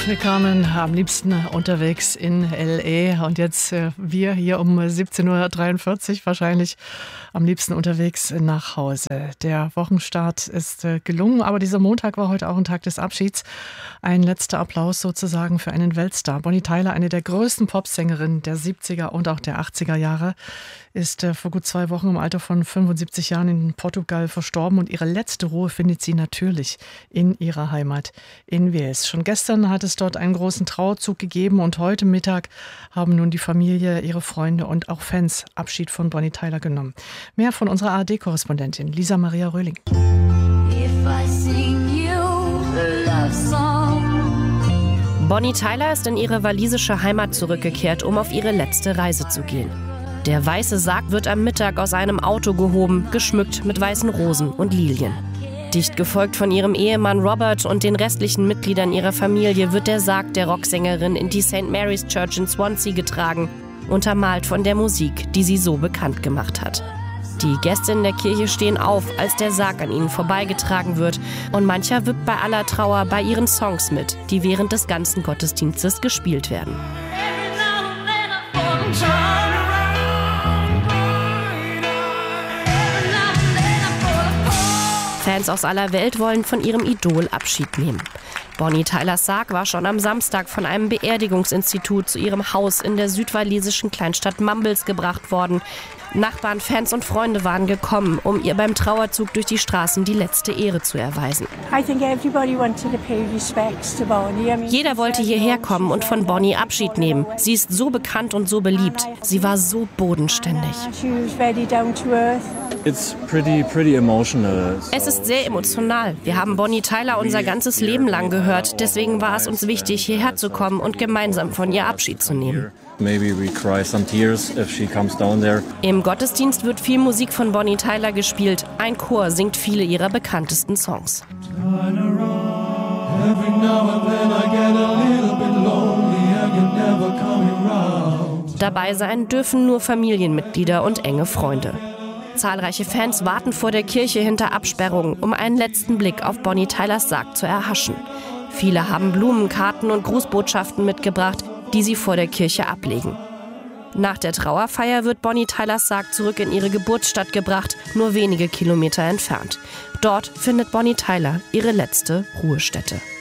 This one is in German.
Wir kamen am liebsten unterwegs in L.A. und jetzt wir hier um 17.43 Uhr wahrscheinlich am liebsten unterwegs nach Hause. Der Wochenstart ist gelungen, aber dieser Montag war heute auch ein Tag des Abschieds. Ein letzter Applaus sozusagen für einen Weltstar. Bonnie Tyler, eine der größten Popsängerinnen der 70er und auch der 80er Jahre, ist vor gut 2 Wochen im Alter von 75 Jahren in Portugal verstorben und ihre letzte Ruhe findet sie natürlich in ihrer Heimat in Wales. Schon gestern hat es dort einen großen Trauerzug gegeben und heute Mittag haben nun die Familie, ihre Freunde und auch Fans Abschied von Bonnie Tyler genommen. Mehr von unserer ARD-Korrespondentin Lisa Maria Röhling. Bonnie Tyler ist in ihre walisische Heimat zurückgekehrt, um auf ihre letzte Reise zu gehen. Der weiße Sarg wird am Mittag aus einem Auto gehoben, geschmückt mit weißen Rosen und Lilien. Dicht gefolgt von ihrem Ehemann Robert und den restlichen Mitgliedern ihrer Familie wird der Sarg der Rocksängerin in die St. Mary's Church in Swansea getragen, untermalt von der Musik, die sie so bekannt gemacht hat. Die Gäste in der Kirche stehen auf, als der Sarg an ihnen vorbeigetragen wird, und mancher wippt bei aller Trauer bei ihren Songs mit, die während des ganzen Gottesdienstes gespielt werden. Fans aus aller Welt wollen von ihrem Idol Abschied nehmen. Bonnie Tylers Sarg war schon am Samstag von einem Beerdigungsinstitut zu ihrem Haus in der südwalisischen Kleinstadt Mumbles gebracht worden. Nachbarn, Fans und Freunde waren gekommen, um ihr beim Trauerzug durch die Straßen die letzte Ehre zu erweisen. Jeder wollte hierher kommen und von Bonnie Abschied nehmen. Sie ist so bekannt und so beliebt. Sie war so bodenständig. Es ist sehr emotional. Wir haben Bonnie Tyler unser ganzes Leben lang gehört. Deswegen war es uns wichtig, hierher zu kommen und gemeinsam von ihr Abschied zu nehmen. Im Gottesdienst wird viel Musik von Bonnie Tyler gespielt. Ein Chor singt viele ihrer bekanntesten Songs. Dabei sein dürfen nur Familienmitglieder und enge Freunde. Zahlreiche Fans warten vor der Kirche hinter Absperrungen, um einen letzten Blick auf Bonnie Tylers Sarg zu erhaschen. Viele haben Blumen, Karten und Grußbotschaften mitgebracht, die sie vor der Kirche ablegen. Nach der Trauerfeier wird Bonnie Tylers Sarg zurück in ihre Geburtsstadt gebracht, nur wenige Kilometer entfernt. Dort findet Bonnie Tyler ihre letzte Ruhestätte.